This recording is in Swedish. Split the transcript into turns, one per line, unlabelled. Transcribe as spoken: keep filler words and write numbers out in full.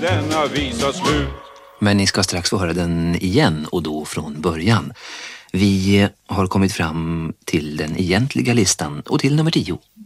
denna visa slut.
Men ni ska strax få höra den igen och då från början. Vi har kommit fram till den egentliga listan och till nummer tio.